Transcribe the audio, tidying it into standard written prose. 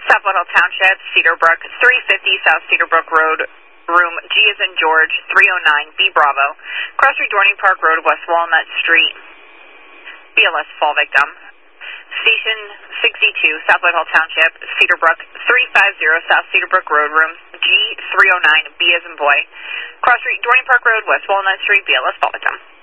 South Whitehall Township, Cedarbrook, 350 South Cedarbrook Road, room G as in George, 309, B Bravo. Cross Street, Dorney Park Road, West Walnut Street. BLS fall victim. Station 62, South Whitehall Township, Cedarbrook, 350 South Cedarbrook Road, room G309, B as in boy. Cross Street, Dorney Park Road, West Walnut Street, BLS fall victim.